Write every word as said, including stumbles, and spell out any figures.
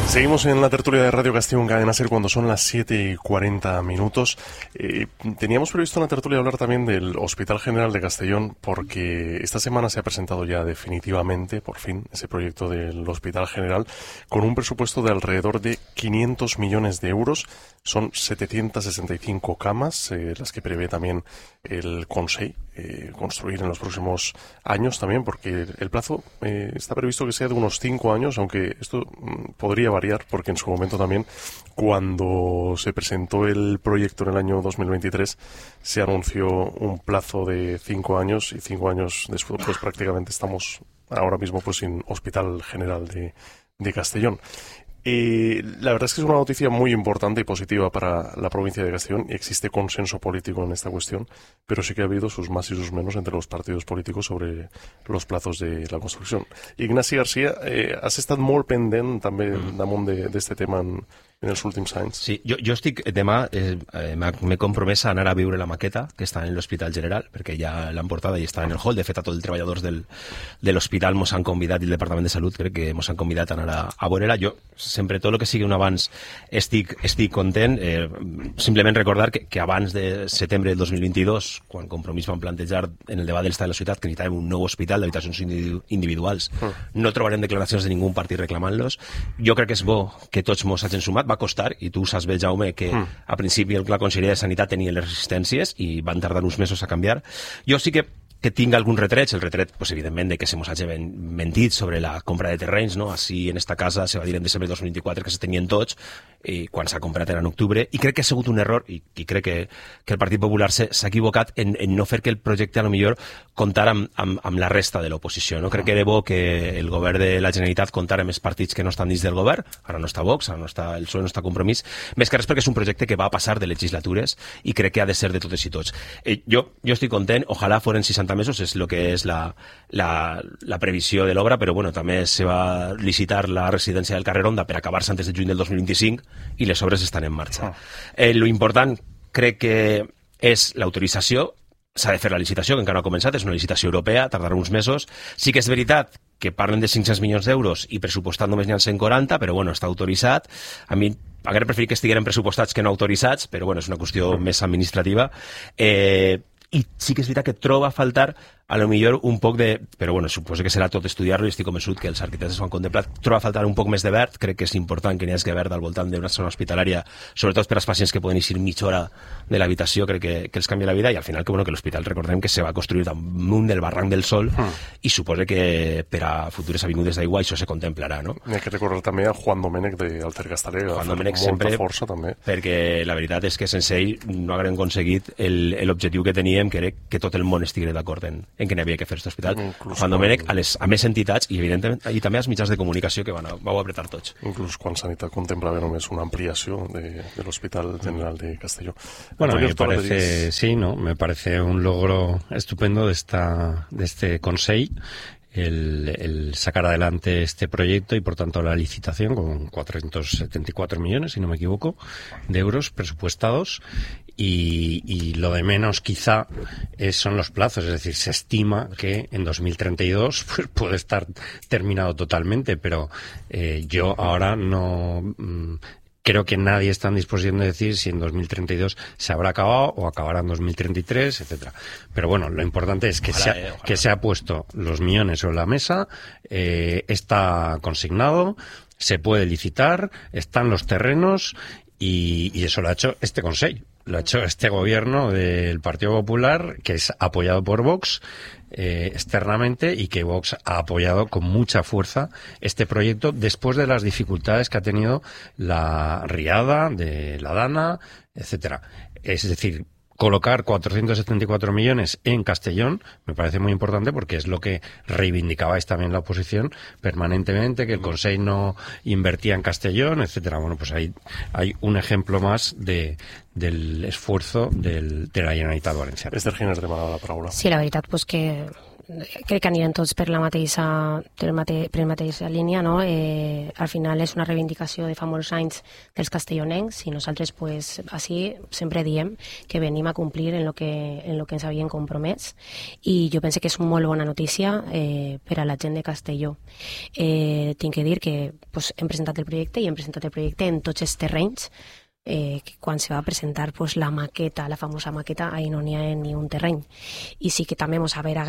Seguimos en la tertulia de Radio Castellón Cadena Ser cuando son las siete y cuarenta minutos. Eh, teníamos previsto en la tertulia hablar también del Hospital General de Castellón porque esta semana se ha presentado ya definitivamente, por fin, ese proyecto del Hospital General con un presupuesto de alrededor de quinientos millones de euros. Son setecientas sesenta y cinco camas, eh, las que prevé también el Consell eh, construir en los próximos años también, porque el plazo eh, está previsto que sea de unos cinco años, aunque esto mm, podría variar, porque en su momento también, cuando se presentó el proyecto en el año dos mil veintitrés, se anunció un plazo de cinco años, y cinco años después pues prácticamente estamos ahora mismo pues sin Hospital General de, de Castellón. Eh, la verdad es que es una noticia muy importante y positiva para la provincia de Castellón. Existe consenso político en esta cuestión, pero sí que ha habido sus más y sus menos entre los partidos políticos sobre los plazos de la construcción. Ignasi Garcia, eh, has estat molt pendent també damunt d'aquest tema en, en els últims anys. Sí, jo, jo estic, demà eh, m'he compromès a anar a veure la maqueta que està en l'Hospital General, perquè ja l'han portada i està en el hall. De fet, a tots els treballadors del, de l'hospital mos han convidat, i el Departament de Salut crec que mos han convidat a anar a, a veure-la. Jo sempre tot el que sigui un abans estic, estic content. Eh, simplement recordar que, que abans de setembre del dos mil vint-i-dos, quan Compromís van plantejar en el debat de l'estat de la ciutat que necessitàvem un nou hospital d'habitacions individuals, mm. no trobarem declaracions de ningú partit reclamant-los. Jo crec que és bo que tots mos hagin sumat. Va costar, i tu saps bé, Jaume, que mm. a principi la Conselleria de Sanitat tenia les resistències i van tardar uns mesos a canviar. Jo sí que que tinc algun retret, el retret, pues, evidentment, de que se mos hagi mentit sobre la compra de terrenys, no? Així en esta casa se va dir en desembre de dos mil vint-i-quatre que se tenien tots, i quan s'ha comprat era en octubre, i crec que ha sigut un error, i, i crec que, que el Partit Popular s'ha equivocat en, en no fer que el projecte, a lo millor, comptara amb, amb, amb la resta de l'oposició, no? Crec que era bo que el govern de la Generalitat comptara amb els partits que no estan dins del govern, ara no està Vox, ara no està el P S O E, no està Compromís, més que res perquè és un projecte que va a passar de legislatures i crec que ha de ser de totes i tots. Eh, jo, jo estic content, ojalà foren seixanta mesos, és el que és la, la, la previsió de l'obra, però bueno, també se va licitar la residència del carrer Ronda per acabar-se antes de juny del dos mil vint-i-cinc i les obres estan en marxa. Eh, lo important crec que és l'autorització, s'ha de fer la licitació, que encara no ha començat, és una licitació europea, tardarà uns mesos. Sí que és veritat que parlen de cinc-cents milions d'euros i pressupostat només n'hi ha cent quaranta, però bueno, està autoritzat. A mi hauria preferit que estigueren pressupostats que no autoritzats, però bueno, és una qüestió més administrativa. Eh, i sí que és veritat que troba a faltar a lo millor un poc de... Però bueno, suposo que serà tot estudiar-lo i estic convençut que els arquitectes ho han contemplat. Troba a faltar un poc més de verd. Crec que és important que n'hi hagi verd al voltant d'una zona hospitalària, sobretot per als pacients que poden eixir mitja hora de l'habitació, crec que, que els canvia la vida, i al final que, bueno, que l'hospital, recordem que se va construir damunt del barranc del Sol, mm. i suposo que per a futures avingudes d'aigua això se contemplarà, no? Hi ha que recordar també a Juan Domènech d'Alter Castaler, Juan Domènech molta sempre, força també. Perquè la veritat és que sense ell no haguem aconseguit l'objectiu que teníem, que era que tot el món estigués d'acord en, en que n'hi havia que fer aquest hospital. Inclús Juan Domènech a, les, a més entitats i evidentment i també als mitjans de comunicació que van a, vau apretar tots. Inclús quan Sanitat contemplava només una ampliació de, de l'Hospital General de Castelló. Bueno, Antonio, me parece, sí, ¿no? Me parece un logro estupendo de esta de este Consell. El, el sacar adelante este proyecto y por tanto la licitación con cuatrocientos setenta y cuatro millones, si no me equivoco, de euros presupuestados. Y, y lo de menos quizá es, son los plazos, es decir, se estima que en dos mil treinta y dos pues, puede estar terminado totalmente, pero eh, yo ahora no... Mmm, creo que nadie está en disposición de decir si en dos mil treinta y dos se habrá acabado o acabará en dos mil treinta y tres, etcétera. Pero bueno, lo importante es que, ojalá, se, ha, eh, que se ha puesto los millones sobre la mesa, eh, está consignado, se puede licitar, están los terrenos y, y eso lo ha hecho este Consell. Lo ha hecho este gobierno del Partido Popular, que es apoyado por Vox eh, externamente, y que Vox ha apoyado con mucha fuerza este proyecto después de las dificultades que ha tenido la Riada, de la Dana, etcétera. Es decir, colocar cuatrocientos setenta y cuatro millones en Castellón me parece muy importante porque es lo que reivindicabais también la oposición permanentemente, que el Consell no invertía en Castellón, etcétera. Bueno, pues hay, hay un ejemplo más de del esfuerzo del, de la Generalitat Valenciana. Esther Giner demanava la paraula. Sí, la veritat, pues que crec que anirem tots per la mateixa, per la mate, per la mateixa línia, no? Eh, al final és una reivindicació de fa molts anys dels castellonencs i nosaltres pues, així sempre diem que venim a complir en lo que, en lo que ens havien compromès i jo penso que és una molt bona notícia eh, per a la gent de Castelló. Eh, tinc que dir que pues, hem presentat el projecte i hem presentat el projecte en tots els terrenys. Eh, que quan se va presentar pues, la maqueta, la famosa maqueta, ahí no n'hi ha ni un terreny. I sí que també mos haver